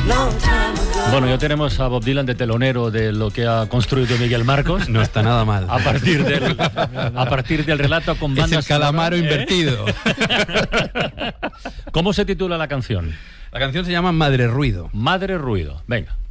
Bueno, ya tenemos a Bob Dylan de telonero de lo que ha construido Miguel Marcos. No está nada mal. A partir del relato con bandas. Es el calamaro invertido. ¿Cómo se titula la canción? La canción se llama Madre Ruido. Madre Ruido. Venga.